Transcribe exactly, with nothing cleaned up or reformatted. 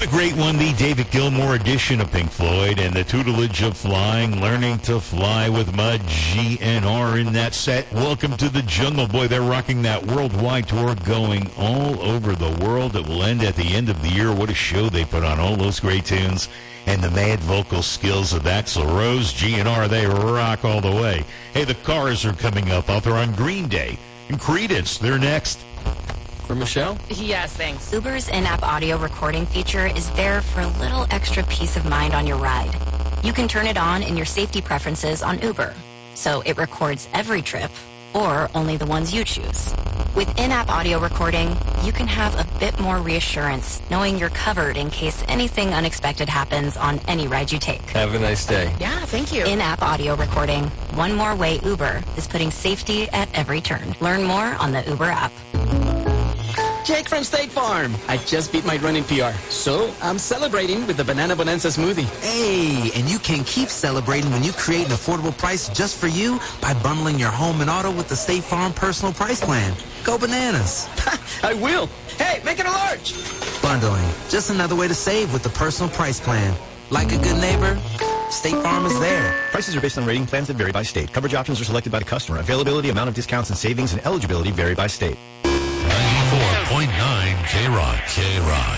What a great one, the David Gilmour edition of Pink Floyd and the tutelage of flying, learning to fly with Mud, G N R in that set. Welcome to the Jungle Boy. They're rocking that worldwide tour going all over the world. It will end at the end of the year. What a show they put on, all those great tunes. And the mad vocal skills of Axl Rose, G N R, they rock all the way. Hey, the Cars are coming up out there on Green Day. And Creedence, they're next. For Michelle? Yes, thanks. Uber's in-app audio recording feature is there for a little extra peace of mind on your ride. You can turn it on in your safety preferences on Uber, so it records every trip, or only the ones you choose. With in-app audio recording, you can have a bit more reassurance, knowing you're covered in case anything unexpected happens on any ride you take. Have a nice day. Yeah, thank you. In-app audio recording. One more way Uber is putting safety at every turn. Learn more on the Uber app. Jake from State Farm. I just beat my running P R, so I'm celebrating with the Banana Bonanza smoothie. Hey, and you can keep celebrating when you create an affordable price just for you by bundling your home and auto with the State Farm Personal Price Plan. Go bananas. I will. Hey, make it a large. Bundling. Just another way to save with the Personal Price Plan. Like a good neighbor, State Farm is there. Prices are based on rating plans that vary by state. Coverage options are selected by the customer. Availability, amount of discounts and savings, and eligibility vary by state. ninety-four point nine K-Rock. K-Rock.